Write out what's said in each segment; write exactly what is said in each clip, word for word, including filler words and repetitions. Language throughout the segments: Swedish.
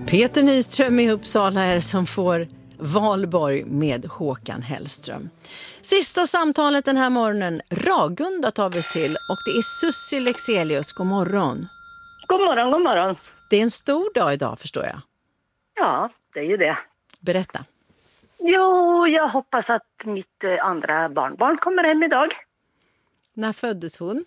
Peter Nyström i Uppsala är som får Valborg med Håkan Hellström. Sista samtalet den här morgonen. Ragunda tar vi till och det är Sussi Lexelius. God morgon. God morgon, god morgon. Det är en stor dag idag förstår jag. Ja, det är ju det. Berätta. Jo, jag hoppas att mitt andra barnbarn kommer hem idag. När föddes hon?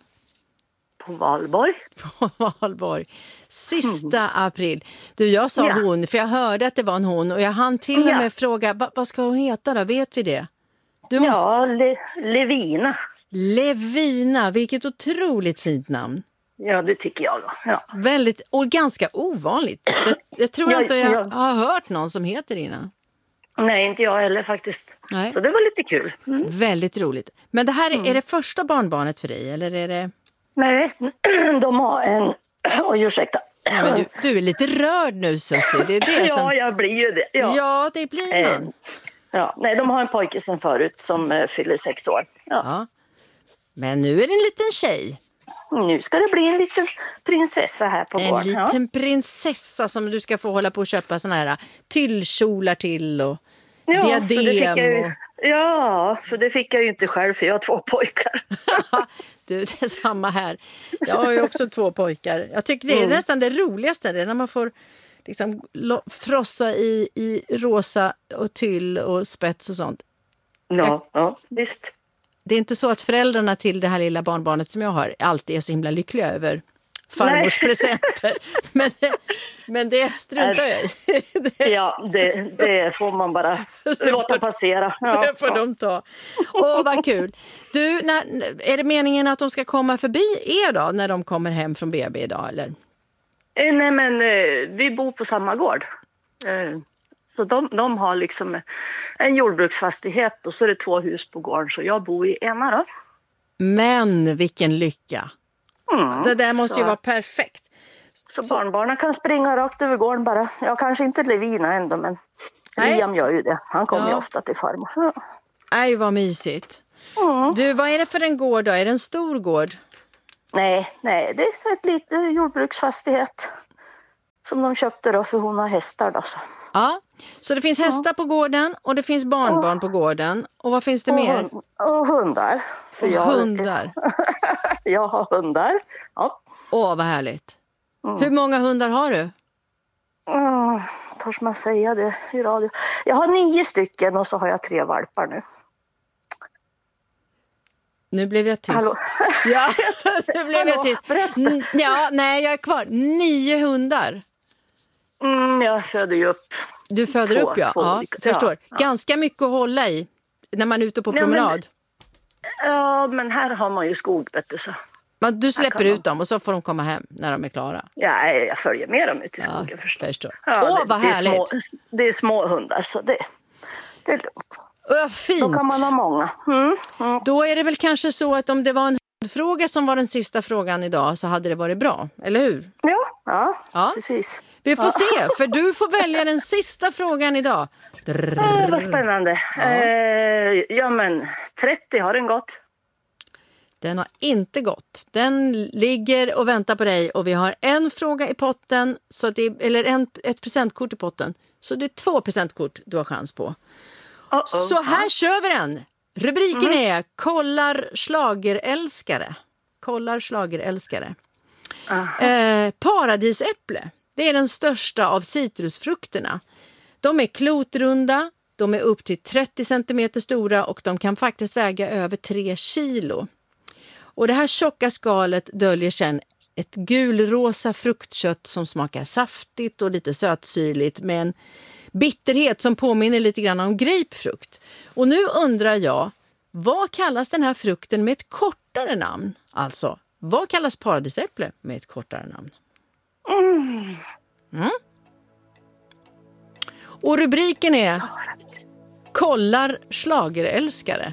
På Valborg. På Valborg. Sista mm. april. Du, jag sa ja. hon, för jag hörde att det var en hon. Och jag hann till och med ja. fråga, vad, vad ska hon heta då? Vet vi det? Du måste... Ja, Le- Levina. Levina, vilket otroligt fint namn. Ja, det tycker jag. Ja. Väldigt, och ganska ovanligt. Jag, jag tror ja, inte jag ja. har hört någon som heter innan. Nej, inte jag heller faktiskt. Nej. Så det var lite kul. Mm. Väldigt roligt. Men det här är, mm. är det första barnbarnet för dig? Eller är det... Nej, de har en... Oj, ursäkta. Ja, men du, du är lite rörd nu, Sussi. Det är det ja, som... jag blir ju det. Ja, ja det blir man. Eh, ja. Nej, de har en pojke sen förut som eh, fyller sex år. Ja. Ja. Men nu är det en liten tjej. Nu ska det bli en liten prinsessa här på En gården. liten ja. prinsessa som du ska få hålla på och köpa såna här tyllkjolar till och ja, diadem. För det fick jag ju, och... Ja, för det fick jag ju inte själv för jag har två pojkar. Du, det är samma här. Jag har ju också två pojkar. Jag tycker det är mm. nästan det roligaste. Det är när man får liksom frossa i, i rosa och tyll och spets och sånt. Ja, jag... ja, visst. Det är inte så att föräldrarna till det här lilla barnbarnet som jag har alltid är så himla lyckliga över farmors presenter. Men, men det struntar jag i. Ja, det, det får man bara låta passera. Ja, det får ja. de ta. Åh, vad kul. Du, när, är det meningen att de ska komma förbi er då när de kommer hem från B B idag, eller? Eh, nej, men eh, vi bor på samma gård. Eh, så de, de har liksom en jordbruksfastighet och så är det två hus på gården. Så jag bor i ena då. Men vilken lycka. Mm, det där måste så. ju vara perfekt. Så, så barnbarnen kan springa rakt över gården bara. Jag kanske inte Levina ändå, men Nej. Liam gör ju det. Han kommer ja. ju ofta till farmor. Ja. Nej, vad mysigt. Mm. Du, vad är det för en gård då? Är det en stor gård? Nej, nej, det är ett litet jordbruksfastighet som de köpte då för hon har hästar då. Så. Ja, så det finns hästar ja. på gården och det finns barnbarn och, på gården. Och vad finns det och, mer? Och hundar. För och jag, hundar? jag har hundar, ja. Åh, vad härligt. Mm. Hur många hundar har du? Mm, törs man säga det i radio? Jag har nio stycken och så har jag tre valpar nu. Nu blev jag tyst. Hallå? Ja, nu blev Hallå, jag tyst. N- ja, nej, jag är kvar. Nio hundar. Mm, jag föder ju upp. Du föder två, upp, ja. ja förstår. Ja. Ganska mycket att hålla i när man är ute på promenad. Ja, men, ja, men här har man ju skog, vet du, så. Men du släpper ut dem och så får de komma hem när de är klara. Ja, jag följer med dem ut i skogen ja, förstås. Förstår. Ja, Åh, det, vad det härligt. Är små, det är små hundar, så det, det är lugnt. Öh, fint. Då kan man ha många. Mm, mm. Då är det väl kanske så att om det var en hundfråga som var den sista frågan idag så hade det varit bra, eller hur? Ja, ja, ja. precis. Vi får ja. se, för du får välja den sista frågan idag. Ja, vad spännande. Ja. Eh, ja, men trettio har den gått. Den har inte gått. Den ligger och väntar på dig och vi har en fråga i potten, så det är, eller en, ett presentkort i potten. Så det är två presentkort du har chans på. Uh-oh. Så här kör vi den. Rubriken mm. är Kollar schlagerälskare. Kollar schlagerälskare. Uh-huh. Eh, paradisäpple. Det är den största av citrusfrukterna. De är klotrunda, de är upp till trettio centimeter stora och de kan faktiskt väga över tre kilo. Och det här tjocka skalet döljer sedan ett gulrosa fruktkött som smakar saftigt och lite sötsyrligt med en bitterhet som påminner lite grann om grapefrukt. Och nu undrar jag, vad kallas den här frukten med ett kortare namn? Alltså, vad kallas paradisäpple med ett kortare namn? Mm. Mm. Och rubriken är Kollar schlagerälskare.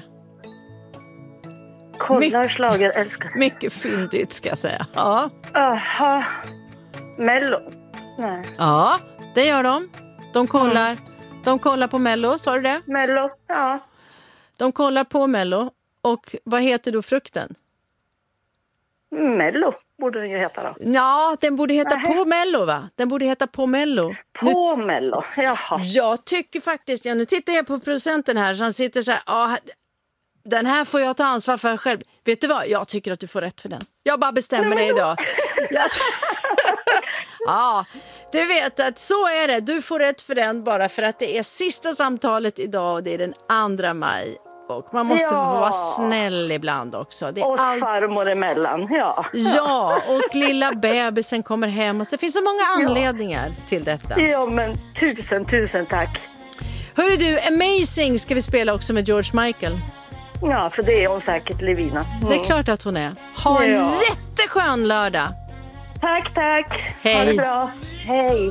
Kollar schlagerälskare. Mycket fyndigt ska jag säga. Ja. Aha. Mello. Nej. Ja, det gör de. De kollar, mm. de kollar på Mello, sa du det? Mello, ja. De kollar på Mello. Och vad heter då frukten? Mello. borde den ju heta då. Ja, den borde heta Nähä. På Mello, va? Den borde heta På Mello. På nu, Mello, jaha. Jag tycker faktiskt, ja, nu tittar jag på producenten här, så han sitter så här, ja, den här får jag ta ansvar för själv. Vet du vad, jag tycker att du får rätt för den. Jag bara bestämmer det idag. Jag... ja, du vet att så är det. Du får rätt för den bara för att det är sista samtalet idag och det är den andra maj. Och man måste ja. få vara snäll ibland också. Det är och all... farmor emellan, ja. Ja, och lilla bebisen kommer hem. Och så det finns så många anledningar ja. till detta. Ja, men tusen, tusen tack. Hörru du, Amazing ska vi spela också med George Michael. Ja, för det är hon säkert, Levina. Mm. Det är klart att hon är. Ha en ja. jätteskön lördag. Tack, tack. Hej. Ha det bra. Hej.